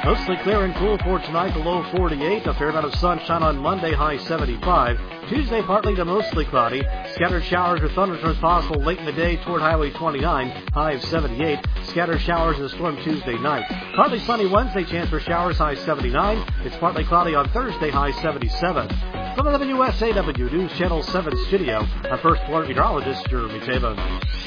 Mostly clear and cool for tonight, the low 48. A fair amount of sunshine on Monday, high 75. Tuesday, partly to mostly cloudy. Scattered showers or thunderstorms possible late in the day toward Highway 29, high of 78. Scattered showers in the storm Tuesday night. Partly sunny Wednesday, chance for showers, high 79. It's partly cloudy on Thursday, high 77. From the WSAW News Channel 7 studio, I'm First Alert Meteorologist Jeremy Taven.